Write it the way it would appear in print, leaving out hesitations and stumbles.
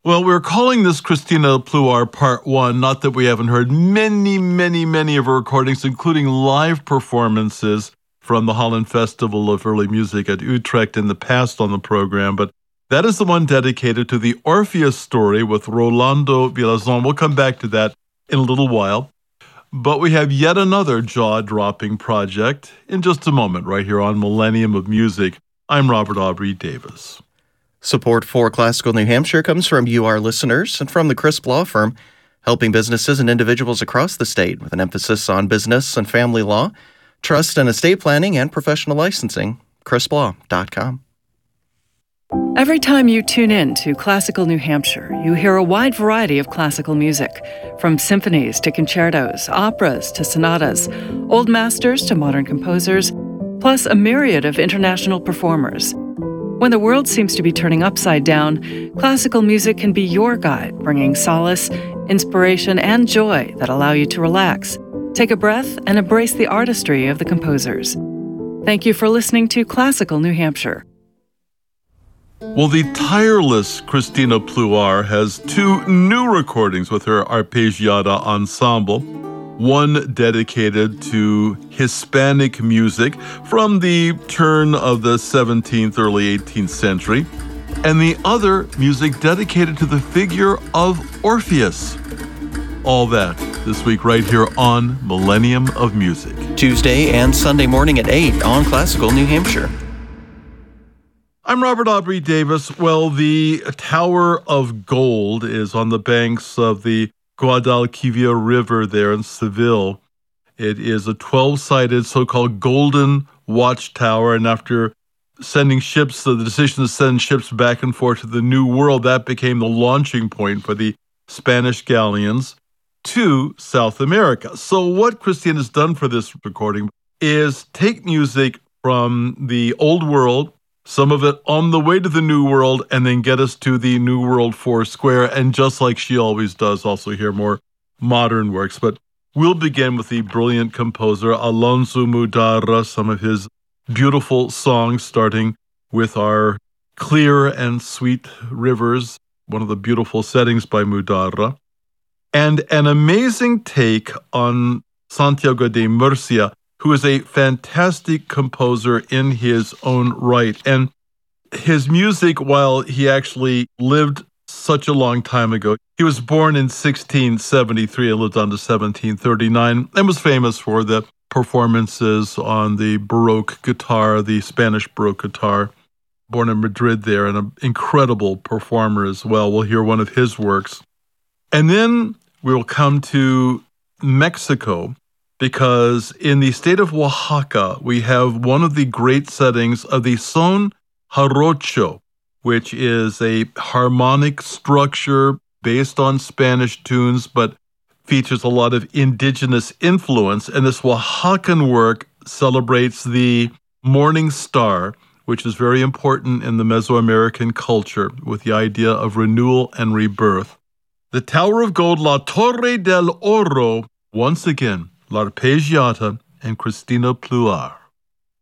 Well, we're calling this Cristina Pluar Part 1, not that we haven't heard many of her recordings, including live performances from the Holland Festival of Early Music at Utrecht in the past on the program, but that is the one dedicated to the Orpheus story with Rolando Villazon. We'll come back to that in a little while. But we have yet another jaw-dropping project in just a moment, right here on Millennium of Music. I'm Robert Aubrey Davis. Support for Classical New Hampshire comes from you, our listeners, and from the Crisp Law Firm, helping businesses and individuals across the state with an emphasis on business and family law, trust and estate planning, and professional licensing. CrispLaw.com. Every time you tune in to Classical New Hampshire, you hear a wide variety of classical music, from symphonies to concertos, operas to sonatas, old masters to modern composers, plus a myriad of international performers. When the world seems to be turning upside down, classical music can be your guide, bringing solace, inspiration, and joy that allow you to relax, take a breath, and embrace the artistry of the composers. Thank you for listening to Classical New Hampshire. Well, the tireless Cristina Pluar has two new recordings with her Arpeggiata Ensemble, one dedicated to Hispanic music from the turn of the 17th, early 18th century, and the other music dedicated to the figure of Orpheus. All that this week right here on Millennium of Music. Tuesday and Sunday morning at 8 on Classical New Hampshire. I'm Robert Aubrey Davis. Well, the Tower of Gold is on the banks of the Guadalquivir River there in Seville. It is a 12-sided so-called golden watchtower, and after sending ships, the decision to send ships back and forth to the New World, that became the launching point for the Spanish galleons to South America. So what Cristina has done for this recording is take music from the Old World, some of it on the way to the New World, and then get us to the New World Four Square, and just like she always does, also hear more modern works. But we'll begin with the brilliant composer Alonso Mudarra, some of his beautiful songs, starting with our Clear and Sweet Rivers, one of the beautiful settings by Mudarra, and an amazing take on Santiago de Murcia, who is a fantastic composer in his own right. And his music, while he actually lived such a long time ago, he was born in 1673 and lived on to 1739, and was famous for the performances on the Baroque guitar, the Spanish Baroque guitar. Born in Madrid there, and an incredible performer as well. We'll hear one of his works. And then we'll come to Mexico, because in the state of Oaxaca, we have one of the great settings of the son jarocho, which is a harmonic structure based on Spanish tunes, but features a lot of indigenous influence. And this Oaxacan work celebrates the morning star, which is very important in the Mesoamerican culture, with the idea of renewal and rebirth. The Tower of Gold, La Torre del Oro, once again, L'Arpeggiata and Cristina Pluar.